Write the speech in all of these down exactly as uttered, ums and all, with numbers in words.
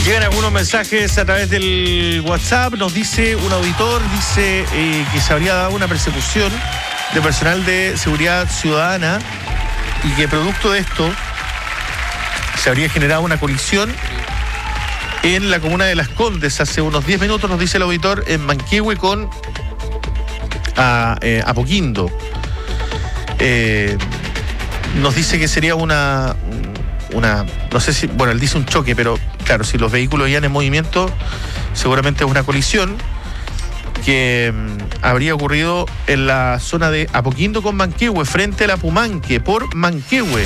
Llegan algunos mensajes a través del WhatsApp. Nos dice un auditor, dice eh, que se habría dado una persecución de personal de seguridad ciudadana y que producto de esto se habría generado una colisión en la comuna de Las Condes hace unos diez minutos, nos dice el auditor, en Manquehue con a, eh, Apoquindo. Eh, nos dice que sería una... una, no sé si, bueno, él dice un choque, pero claro, si los vehículos iban en movimiento, seguramente es una colisión que mmm, habría ocurrido en la zona de Apoquindo con Manquehue, frente a la Pumanque, por Manquehue.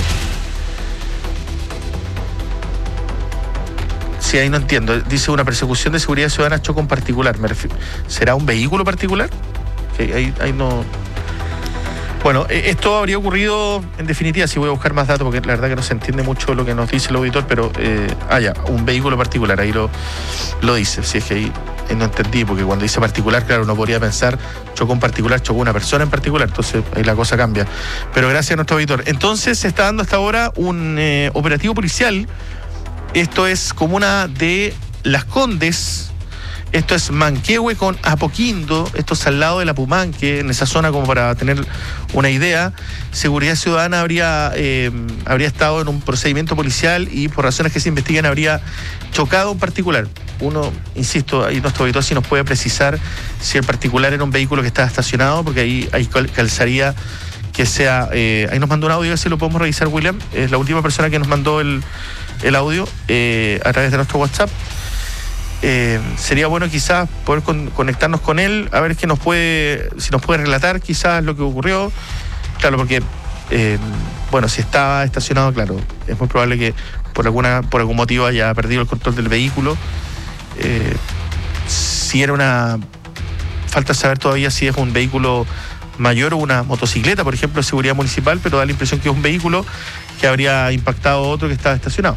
Sí, ahí no entiendo. Dice una persecución de seguridad ciudadana, choco en particular. Me refiero, ¿será un vehículo particular? Okay, ahí, ahí no... Bueno, esto habría ocurrido, en definitiva, si voy a buscar más datos, porque la verdad que no se entiende mucho lo que nos dice el auditor, pero, eh, ah, ya, un vehículo particular, ahí lo, lo dice, si es que ahí, ahí no entendí, porque cuando dice particular, claro, uno podría pensar, chocó un particular, chocó una persona en particular, entonces ahí la cosa cambia. Pero gracias a nuestro auditor. Entonces, se está dando hasta ahora un eh, operativo policial, esto es comuna de Las Condes. Esto es Manquehue con Apoquindo, esto es al lado de la Pumanque, en esa zona, como para tener una idea. Seguridad Ciudadana habría, eh, habría estado en un procedimiento policial y por razones que se investigan habría chocado un particular. Uno, insisto, ahí nuestro auditor sí nos puede precisar si el particular era un vehículo que estaba estacionado, porque ahí, ahí calzaría que sea... Eh, ahí nos mandó un audio, a ver si lo podemos revisar, William. Es la última persona que nos mandó el, el audio eh, a través de nuestro WhatsApp. Eh, sería bueno quizás poder con, conectarnos con él, a ver qué nos puede, si nos puede relatar quizás lo que ocurrió. Claro, porque eh, bueno, si estaba estacionado, claro, es muy probable que por alguna, por algún motivo haya perdido el control del vehículo. Eh, si era una... Falta saber todavía si es un vehículo mayor o una motocicleta, por ejemplo, de seguridad municipal, pero da la impresión que es un vehículo que habría impactado a otro que estaba estacionado.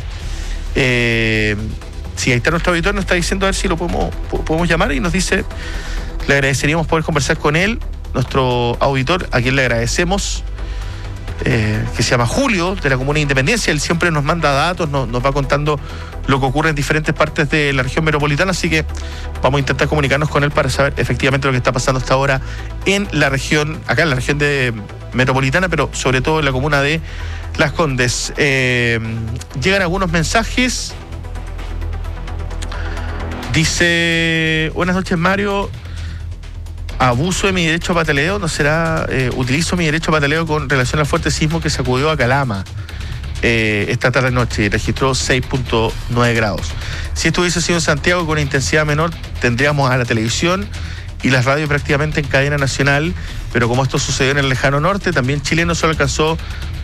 Eh, Sí, ahí está nuestro auditor, nos está diciendo a ver si lo podemos, podemos llamar y nos dice, le agradeceríamos poder conversar con él, nuestro auditor, a quien le agradecemos, eh, que se llama Julio, de la Comuna de Independencia. Él siempre nos manda datos, nos, nos va contando lo que ocurre en diferentes partes de la región metropolitana, así que vamos a intentar comunicarnos con él para saber efectivamente lo que está pasando hasta ahora en la región, acá en la región de metropolitana, pero sobre todo en la comuna de Las Condes. Eh, llegan algunos mensajes. Dice, buenas noches, Mario, abuso de mi derecho a pataleo, ¿no será? Eh, utilizo mi derecho a pataleo con relación al fuerte sismo que sacudió a Calama eh, esta tarde noche y registró seis punto nueve grados. Si esto hubiese sido en Santiago con intensidad menor, tendríamos a la televisión y las radios prácticamente en cadena nacional, pero como esto sucedió en el lejano norte, también Chile no solo alcanzó